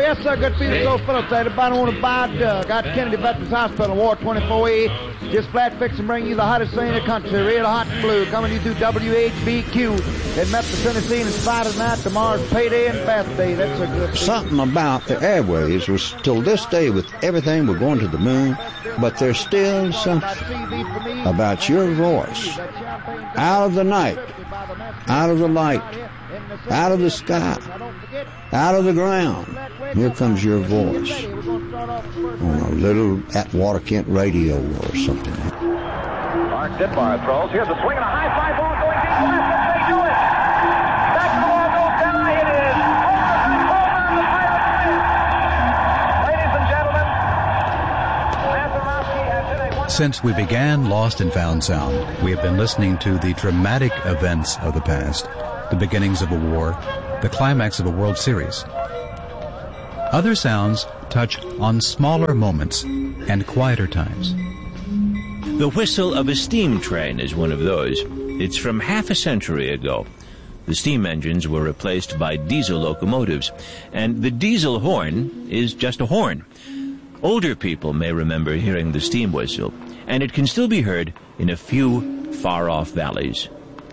yes, sir. Good people, so Phillips. Everybody want to buy got Kennedy Veterans Hospital, War 24E. Just flat fix and bring you the hottest thing in the country. Real hot and blue. Coming to you through WHBQ in Memphis, Tennessee. And it's Friday night. Tomorrow's payday and bath day. That's a good thing. Something about the airways was till this day with everything, we're going to the moon, but there's still something about your voice. Out of the night, out of the light, out of the sky, out of the ground, here comes your voice on a little Atwater Kent radio or something. Mark Ditbar throws. Here's a swing and a high fly ball going deep left. They do it. Back to the wall goes Della. It is over and the Pirates win. Ladies and gentlemen, Mazeroski has hit a one. Since we began Lost and Found Sound, we have been listening to the dramatic events of the past, the beginnings of a war, the climax of a World Series. Other sounds touch on smaller moments and quieter times. The whistle of a steam train is one of those. It's from half a century ago. The steam engines were replaced by diesel locomotives, and the diesel horn is just a horn. Older people may remember hearing the steam whistle, and it can still be heard in a few far-off valleys.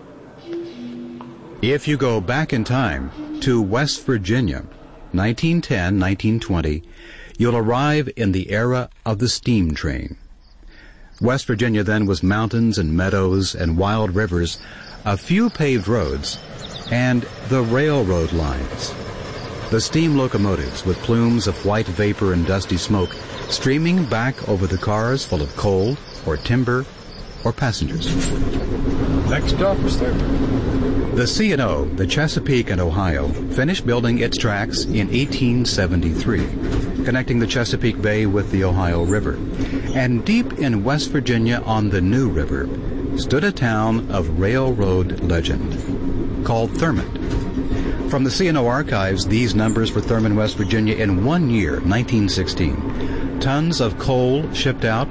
If you go back in time to West Virginia, 1910, 1920, you'll arrive in the era of the steam train. West Virginia then was mountains and meadows and wild rivers, a few paved roads, and the railroad lines. The steam locomotives with plumes of white vapor and dusty smoke streaming back over the cars full of coal or timber or passengers. Next stop is there. The C&O, the Chesapeake and Ohio, finished building its tracks in 1873, connecting the Chesapeake Bay with the Ohio River. And deep in West Virginia on the New River stood a town of railroad legend called Thurmond. From the C&O archives, these numbers for Thurmond, West Virginia in 1 year, 1916. Tons of coal shipped out,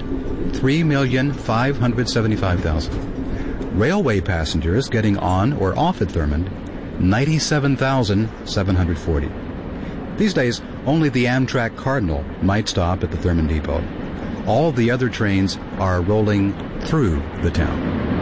3,575,000. Railway passengers getting on or off at Thurmond, 97,740. These days, only the Amtrak Cardinal might stop at the Thurmond Depot. All the other trains are rolling through the town.